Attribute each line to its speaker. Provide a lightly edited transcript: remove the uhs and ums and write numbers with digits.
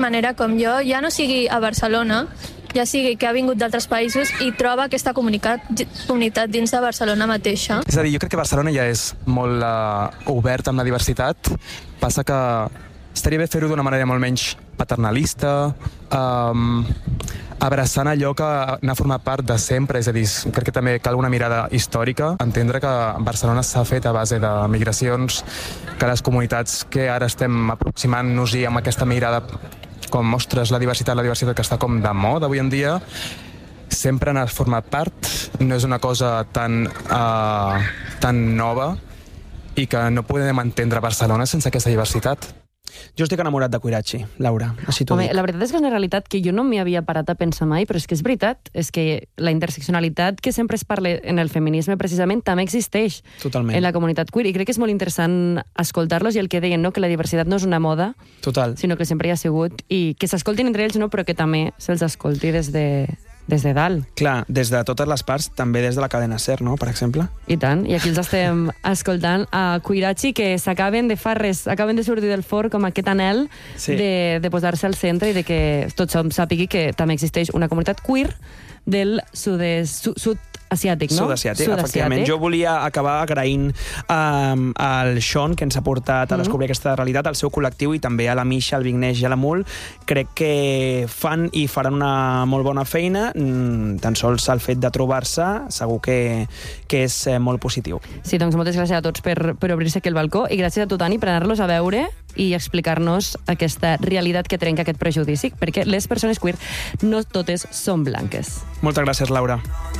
Speaker 1: manera com jo, ja no sigui a Barcelona, ja sigui que ha vingut d'altres països i troba aquesta comunitat dins de Barcelona mateixa.
Speaker 2: És a dir, jo crec que Barcelona ja és molt oberta amb la diversitat, passa que estaria bé fer-ho d'una manera molt menys paternalista, abraçant allò que n'ha format part de sempre, és a dir, crec que també cal una mirada històrica, entendre que Barcelona s'ha fet a base de migracions, que les comunitats que ara estem aproximant-nos-hi amb aquesta mirada com mostres la diversitat que està com de moda avui en dia, sempre n'ha format part, no és una cosa tan nova i que no podem entendre Barcelona sense aquesta diversitat.
Speaker 3: Jo estic enamorat de Cuirachi, Laura, així t'ho dic.
Speaker 4: La veritat és que és una realitat que jo no m'hi havia parat a pensar mai, però és que és veritat, és que la interseccionalitat que sempre es parla en el feminisme precisament també existeix en la comunitat queer, i crec que és molt interessant escoltar-los, i el que deien, no? Que la diversitat no és una moda, sinó que sempre hi ha sigut, i que s'escoltin entre ells, no? Però que també se'ls escolti des de dalt.
Speaker 3: Clar, des de totes les parts, també des de la cadena SER, no?, per exemple.
Speaker 4: I tant, i aquí els estem escoltant a Cuirachi, que s'acaben de sortir del forn com aquest anhel de posar-se al centre i de que tothom sàpigui que també existeix una comunitat queer del sud-asiàtic, no?
Speaker 3: Sud-asiàtic, efectivament. Jo volia acabar agraint al Sean, que ens ha portat a descobrir aquesta realitat, al seu col·lectiu, i també a la Misha, al Vignesh i a la Mul. Crec que fan i faran una molt bona feina, tan sols el fet de trobar-se segur que és molt positiu.
Speaker 4: Sí, doncs moltes gràcies a tots per obrir-se aquí el balcó, i gràcies a tu, Tani, per anar-los a veure i explicar-nos aquesta realitat que trenca aquest prejudici, perquè les persones queer no totes són blanques.
Speaker 3: Moltes gràcies, Laura.